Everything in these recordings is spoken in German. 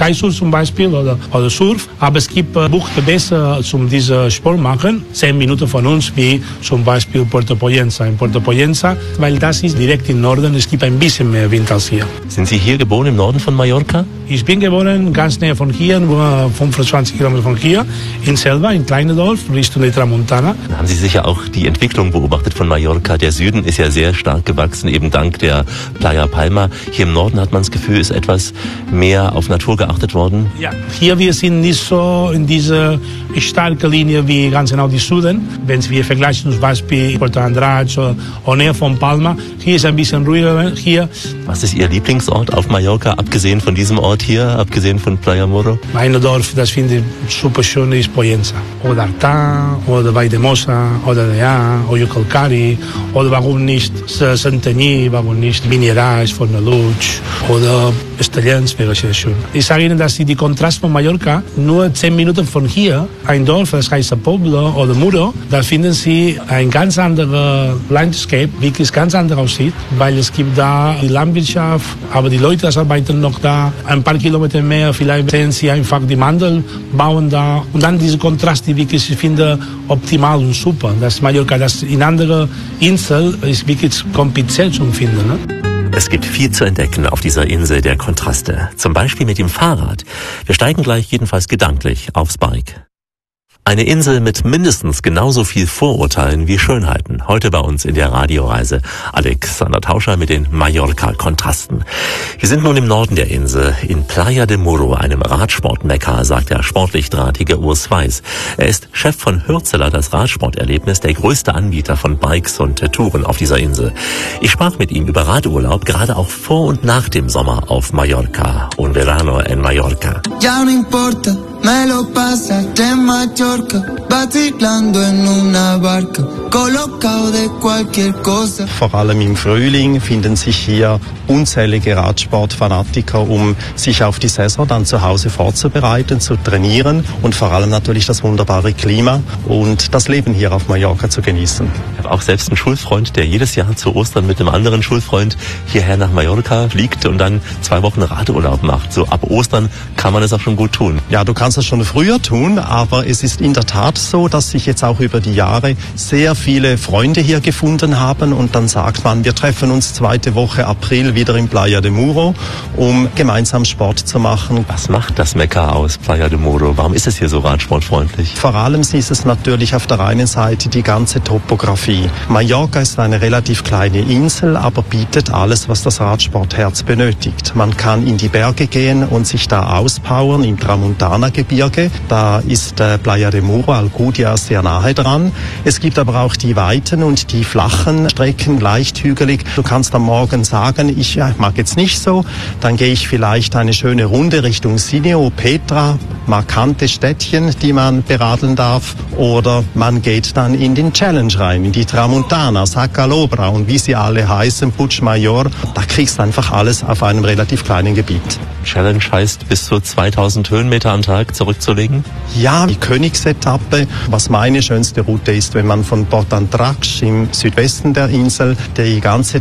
Kitesurf zum Beispiel oder Surf. Aber es gibt Buchten besser zum diesen Sport machen. 10 Minuten von uns, wie zum Beispiel Puerto Poyensa. In Puerto Poyensa, weil das ist direkt im Norden, es gibt ein bisschen mehr Wind als hier. Sind Sie hier geboren im Norden von Mallorca? Ich bin geboren ganz näher von hier, nur 25 Kilometer von hier, in Selva, in kleinen Dorf, Richtung der Tramontana. Da haben Sie sicher auch die Entwicklung beobachtet von Mallorca. Der Süden ist ja sehr stark gewachsen, eben dank der Playa Palma. Hier im Norden hat man das Gefühl, ist etwas mehr auf Natur geachtet worden. Ja, hier wir sind nicht so in dieser starken Linie wie ganz genau die Süden. Wenn wir vergleichen zum Beispiel Puerto Andrade oder näher von Palma, hier ist ein bisschen ruhiger hier. Was ist Ihr Lieblingsort auf Mallorca, abgesehen von diesem Ort hier, abgesehen von Playa Moro? Mein Dorf, das finde ich super schön, ist Poyensa. Oder Artà, oder Valldemossa, oder Deià, oder Yucalcari, oder warum nicht Santanyí, warum nicht Vinyeras, Fornalutx, oder Estellens wäre sehr schön. Ich sage Ihnen, dass die Kontrast von Mallorca, nur 10 Minuten von hier, ein Dorf, das heißt Sa Pobla oder Muro, da finden Sie ein ganz anderes Landscape, wirklich ganz anders aussieht, weil es gibt da die Landwirtschaft, aber die Leute das arbeiten noch da, ein paar Kilometer mehr, vielleicht sehen Sie einfach die Mandel bauen da und dann diese Kontrast, die wirklich, ich finde, optimal und super. Das Mallorca, das in anderen Inseln ist wirklich kompliziert zu finden. Ne? Es gibt viel zu entdecken auf dieser Insel der Kontraste. Zum Beispiel mit dem Fahrrad. Wir steigen gleich jedenfalls gedanklich aufs Bike. Eine Insel mit mindestens genauso viel Vorurteilen wie Schönheiten. Heute bei uns in der Radioreise Alexander Tauscher mit den Mallorca-Kontrasten. Wir sind nun im Norden der Insel, in Playa de Muro, einem Radsportmekka, sagt der sportlich drahtige Urs Weiß. Er ist Chef von Hürzeler, das Radsporterlebnis, der größte Anbieter von Bikes und Touren auf dieser Insel. Ich sprach mit ihm über Radurlaub, gerade auch vor und nach dem Sommer auf Mallorca. Un verano en Mallorca. Ya no importa, me lo pasaste en Mallorca, vacilando en una barca, colocado de cualquier cosa. Vor allem im Frühling finden sich hier unzählige Radsportfanatiker, um sich auf die Saison dann zu Hause vorzubereiten, zu trainieren und vor allem natürlich das wunderbare Klima und das Leben hier auf Mallorca zu genießen. Ich habe auch selbst einen Schulfreund, der jedes Jahr zu Ostern mit einem anderen Schulfreund hierher nach Mallorca fliegt und dann 2 Wochen Radurlaub macht. So ab Ostern kann man es auch schon gut tun. Ja, du kannst es schon früher tun, aber es ist in der Tat so, dass sich jetzt auch über die Jahre sehr viele Freunde hier gefunden haben und dann sagt man, wir treffen uns 2. Woche April wieder in Playa de Muro, um gemeinsam Sport zu machen. Was macht das Mekka aus, Playa de Muro? Warum ist es hier so radsportfreundlich? Vor allem ist es natürlich auf der einen Seite die ganze Topografie. Mallorca ist eine relativ kleine Insel, aber bietet alles, was das Radsportherz benötigt. Man kann in die Berge gehen und sich da auspowern im Tramontana-Gebirge. Da ist Playa de Muro, Alcudia, sehr nahe dran. Es gibt aber auch die weiten und die flachen Strecken, leicht hügelig. Du kannst am Morgen sagen, ich mag jetzt nicht so, dann gehe ich vielleicht eine schöne Runde Richtung Sineo, Petra, markante Städtchen, die man beradeln darf, oder man geht dann in den Challenge rein, in die Tramontana, Sa Calobra und wie sie alle heißen, Puigmayor. Da kriegst du einfach alles auf einem relativ kleinen Gebiet. Challenge heißt, bis zu 2000 Höhenmeter am Tag zurückzulegen? Ja, die Königsetappe, was meine schönste Route ist, wenn man von Port Andrax im Südwesten der Insel, die ganze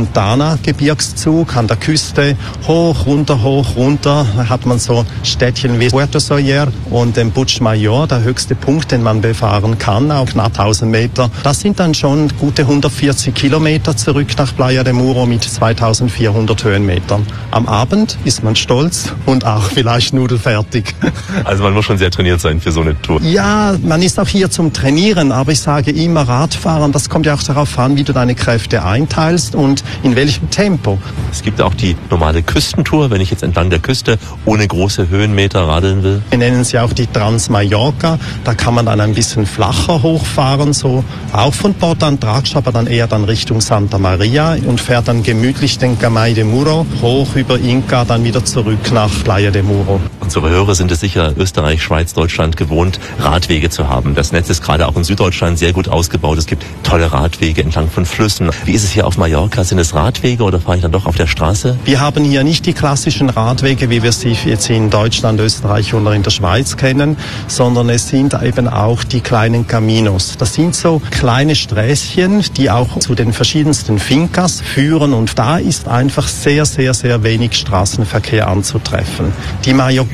Tramontana-Gebirgszug an der Küste, hoch, runter, da hat man so Städtchen wie Puerto Soller und den Puigmayor, der höchste Punkt, den man befahren kann, auf knapp 1000 Meter. Das sind dann schon gute 140 Kilometer zurück nach Playa de Muro mit 2400 Höhenmetern. Am Abend ist man stolz und auch vielleicht nudelfertig. Also man muss schon sehr trainiert sein für so eine Tour. Ja, man ist auch hier zum Trainieren, aber ich sage immer Radfahren, das kommt ja auch darauf an, wie du deine Kräfte einteilst und in welchem Tempo. Es gibt auch die normale Küstentour, wenn ich jetzt entlang der Küste ohne große Höhenmeter radeln will. Wir nennen sie auch die Trans-Mallorca, da kann man dann ein bisschen flacher hochfahren, so auch von Port Andrax, aber dann eher dann Richtung Santa Maria und fährt dann gemütlich den Camay de Muro hoch über Inca, dann wieder zurück nach Playa de Muro. Unsere Hörer sind es sicher Österreich, Schweiz, Deutschland gewohnt, Radwege zu haben. Das Netz ist gerade auch in Süddeutschland sehr gut ausgebaut. Es gibt tolle Radwege entlang von Flüssen. Wie ist es hier auf Mallorca? Sind es Radwege oder fahre ich dann doch auf der Straße? Wir haben hier nicht die klassischen Radwege, wie wir sie jetzt in Deutschland, Österreich oder in der Schweiz kennen, sondern es sind eben auch die kleinen Caminos. Das sind so kleine Sträßchen, die auch zu den verschiedensten Fincas führen und da ist einfach sehr, sehr, sehr wenig Straßenverkehr anzutreffen. Die Mallorquiner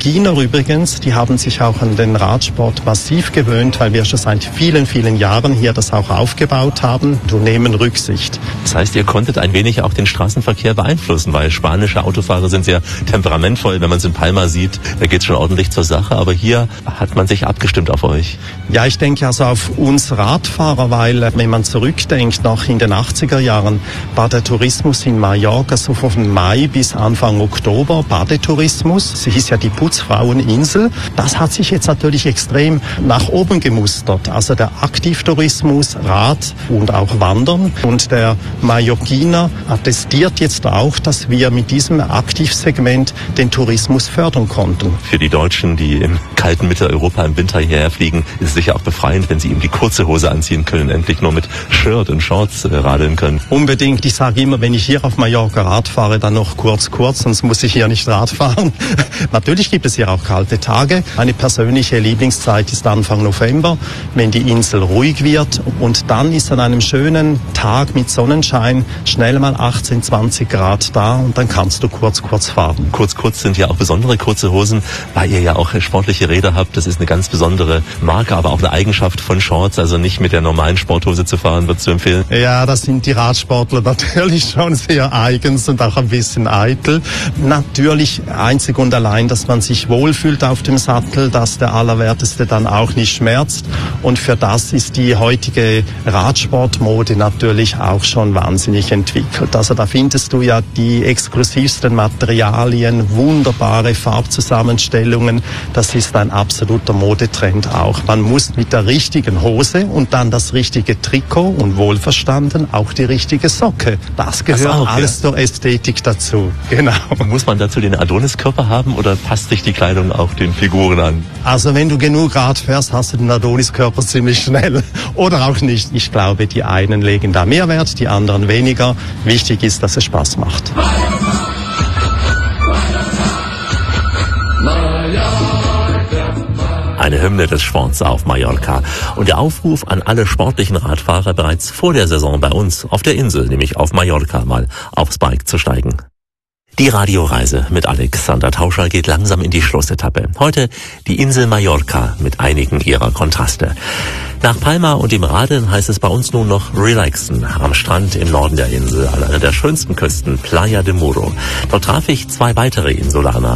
Mallorquiner übrigens, die haben sich auch an den Radsport massiv gewöhnt, weil wir schon seit vielen, vielen Jahren hier das auch aufgebaut haben und nehmen Rücksicht. Das heißt, ihr konntet ein wenig auch den Straßenverkehr beeinflussen, weil spanische Autofahrer sind sehr temperamentvoll. Wenn man es in Palma sieht, da geht es schon ordentlich zur Sache. Aber hier hat man sich abgestimmt auf euch. Ja, ich denke also auf uns Radfahrer, weil wenn man zurückdenkt, noch in den 80er Jahren war der Tourismus in Mallorca so von Mai bis Anfang Oktober Badetourismus. Sie hieß ja die Putzfraueninsel. Das hat sich jetzt natürlich extrem nach oben gemustert. Also der Aktivtourismus, Rad und auch Wandern. Und der Mallorquiner attestiert jetzt auch, dass wir mit diesem Aktivsegment den Tourismus fördern konnten. Für die Deutschen, die im kalten Mitteleuropa im Winter hierher fliegen, ist es sicher auch befreiend, wenn sie eben die kurze Hose anziehen können, endlich nur mit Shirt und Shorts radeln können. Unbedingt. Ich sage immer, wenn ich hier auf Mallorca Rad fahre, dann noch kurz, sonst muss ich hier nicht Rad fahren. Natürlich gibt es hier auch kalte Tage. Meine persönliche Lieblingszeit ist Anfang November, wenn die Insel ruhig wird. Und dann ist an einem schönen Tag mit Sonnenschein schnell mal 18, 20 Grad da und dann kannst du kurz fahren. Kurz sind ja auch besondere kurze Hosen, weil ihr ja auch sportliche Räder habt. Das ist eine ganz besondere Marke, aber auch eine Eigenschaft von Shorts. Also nicht mit der normalen Sporthose zu fahren, würdest du empfehlen? Ja, das sind die Radsportler natürlich schon sehr eigens und auch ein bisschen eitel. Natürlich einzig und allein, dass man sich wohlfühlt auf dem Sattel, dass der Allerwerteste dann auch nicht schmerzt. Und für das ist die heutige Radsportmode natürlich auch schon wahnsinnig entwickelt. Also da findest du ja die exklusivsten Materialien, wunderbare Farbzusammenstellungen. Das ist ein absoluter Modetrend auch. Man muss mit der richtigen Hose und dann das richtige Trikot und wohlverstanden auch die richtige Socke. Das gehört auch, alles zur Ästhetik dazu. Genau. Muss man dazu den Adoniskörper haben oder passt sich die Kleidung auch den Figuren an? Also wenn du genug Rad fährst, hast du den Adoniskörper ziemlich schnell. Oder auch nicht. Ich glaube, die einen legen da mehr Wert, die anderen weniger. Wichtig ist, dass es Spaß macht. Eine Hymne des Sports auf Mallorca. Und der Aufruf an alle sportlichen Radfahrer bereits vor der Saison bei uns auf der Insel, nämlich auf Mallorca, mal aufs Bike zu steigen. Die Radioreise mit Alexander Tauscher geht langsam in die Schlussetappe. Heute die Insel Mallorca mit einigen ihrer Kontraste. Nach Palma und dem Radeln heißt es bei uns nun noch relaxen. Am Strand im Norden der Insel, an einer der schönsten Küsten, Playa de Muro. Dort traf ich 2 weitere Insulaner.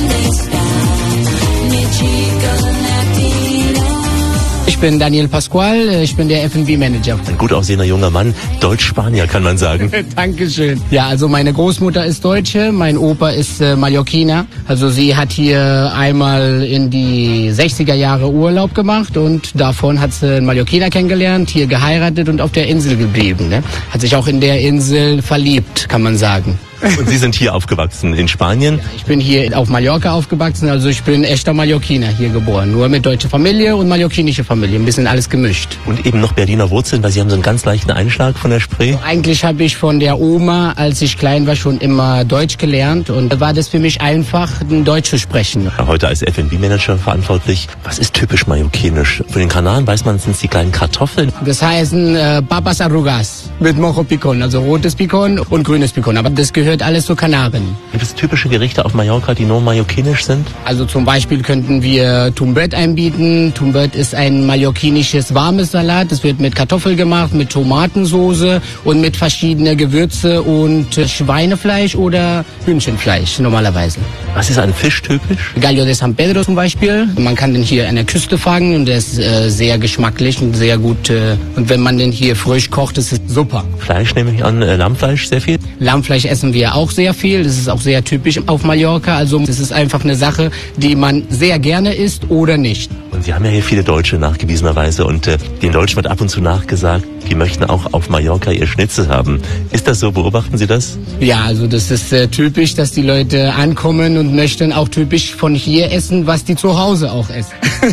Ich bin Daniel Pascual, ich bin der F&B-Manager. Ein gut aussehender junger Mann, Deutsch-Spanier kann man sagen. Dankeschön. Ja, also meine Großmutter ist Deutsche, mein Opa ist Mallorquiner. Also sie hat hier einmal in die 60er Jahre Urlaub gemacht und davon hat sie einen Mallorquiner kennengelernt, hier geheiratet und auf der Insel geblieben. Ne? Hat sich auch in der Insel verliebt, kann man sagen. Und Sie sind hier aufgewachsen in Spanien? Ja, ich bin hier auf Mallorca aufgewachsen, also ich bin echter Mallorquiner, hier geboren. Nur mit deutscher Familie und mallorquinische Familie, ein bisschen alles gemischt. Und eben noch Berliner Wurzeln, weil Sie haben so einen ganz leichten Einschlag von der Spree? Also eigentlich habe ich von der Oma, als ich klein war, schon immer Deutsch gelernt und da war das für mich einfach, ein Deutsch zu sprechen. Ja, heute als F&B-Manager verantwortlich. Was ist typisch mallorquinisch? Von den Kanaren weiß man, sind es die kleinen Kartoffeln? Das heißen Papas Arrugas mit Mojo Picon, also rotes Picon und grünes Picon, aber das gehört alles zu Kanaren. Gibt es typische Gerichte auf Mallorca, die nur mallorquinisch sind? Also zum Beispiel könnten wir Tumbet einbieten. Tumbet ist ein mallorquinisches warmes Salat. Das wird mit Kartoffel gemacht, mit Tomatensoße und mit verschiedenen Gewürze und Schweinefleisch oder Hühnchenfleisch normalerweise. Was ist an Fisch typisch? Gallo de San Pedro zum Beispiel. Man kann den hier an der Küste fangen und der ist sehr geschmacklich und sehr gut. Und wenn man den hier frisch kocht, ist es super. Fleisch nehme ich an, Lammfleisch sehr viel? Lammfleisch essen wir auch sehr viel. Das ist auch sehr typisch auf Mallorca. Also das ist einfach eine Sache, die man sehr gerne isst oder nicht. Und Sie haben ja hier viele Deutsche nachgewiesenerweise und den Deutschen wird ab und zu nachgesagt, die möchten auch auf Mallorca ihr Schnitzel haben. Ist das so? Beobachten Sie das? Ja, also das ist typisch, dass die Leute ankommen und möchten auch typisch von hier essen, was die zu Hause auch essen.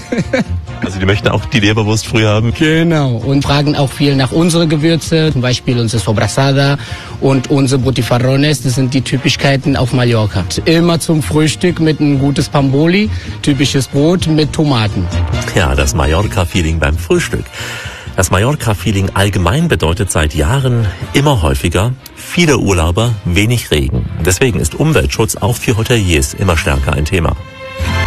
Also die möchten auch die Leberwurst früh haben? Genau. Und fragen auch viel nach unseren Gewürze, zum Beispiel unsere Sobrasada und unsere Butifarrones. Das sind die Typischkeiten auf Mallorca. Immer zum Frühstück mit ein gutes Pamboli, typisches Brot mit Tomaten. Ja, das Mallorca-Feeling beim Frühstück. Das Mallorca-Feeling allgemein bedeutet seit Jahren immer häufiger viele Urlauber, wenig Regen. Deswegen ist Umweltschutz auch für Hoteliers immer stärker ein Thema.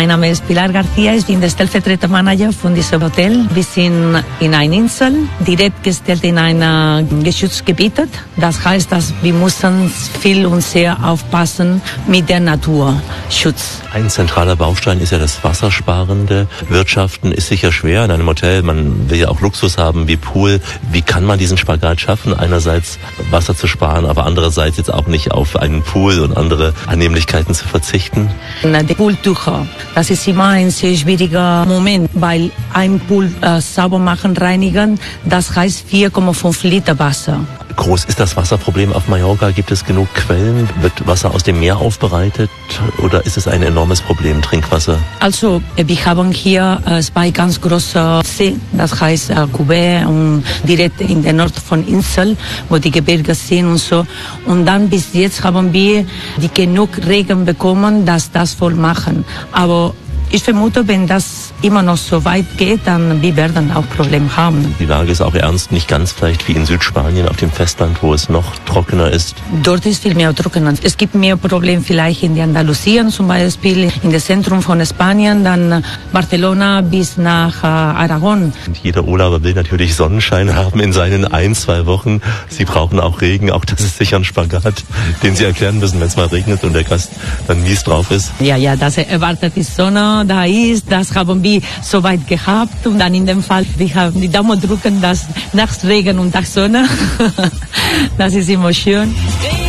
Mein Name ist Pilar Garcia, ich bin der Stellvertretermanager von diesem Hotel. Wir sind in einer Insel, direkt gestellt in einem Geschutzgebiet. Das heißt, dass wir müssen viel und sehr aufpassen mit der Naturschutz. Ein zentraler Baustein ist ja das wassersparende Wirtschaften. Ist sicher schwer in einem Hotel. Man will ja auch Luxus haben wie Pool. Wie kann man diesen Spagat schaffen, einerseits Wasser zu sparen, aber andererseits jetzt auch nicht auf einen Pool und andere Annehmlichkeiten zu verzichten? Die Pooltücher, das ist immer ein sehr schwieriger Moment, weil ein Pool sauber machen, reinigen, das heißt 4,5 Liter Wasser. Groß ist das Wasserproblem auf Mallorca? Gibt es genug Quellen? Wird Wasser aus dem Meer aufbereitet? Oder ist es ein enormes Problem, Trinkwasser? Also, wir haben hier 2 ganz große Seen, das heißt Cubet und direkt in der Nord von Insel, wo die Gebirge sind und so. Und dann bis jetzt haben wir genug Regen bekommen, dass das voll machen. Aber ich vermute, wenn das immer noch so weit geht, dann wir werden auch Probleme haben. Die Lage ist auch ernst, nicht ganz vielleicht wie in Südspanien auf dem Festland, wo es noch trockener ist. Dort ist viel mehr trockener. Es gibt mehr Probleme vielleicht in Andalusien zum Beispiel, in das Zentrum von Spanien, dann Barcelona bis nach Aragon. Und jeder Urlauber will natürlich Sonnenschein haben in seinen 1-2 Wochen. Sie brauchen auch Regen, auch das ist sicher ein Spagat, den Sie erklären müssen, wenn es mal regnet und der Gast dann mies drauf ist. Ja, das erwartet die Sonne. Da ist, das haben wir so weit gehabt und dann in dem Fall, wir haben die Daumen drücken, dass nachts Regen und Tag Sonne, das ist immer schön.